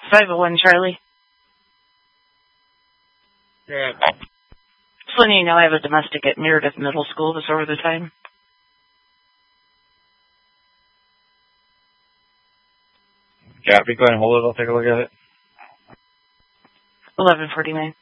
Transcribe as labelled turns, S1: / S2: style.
S1: 501 Charlie.
S2: Yeah.
S1: Just letting you know I have a domestic at Meredith Middle School this over the time.
S2: Yeah, be go ahead and hold it. I'll take a look at it.
S1: 1149.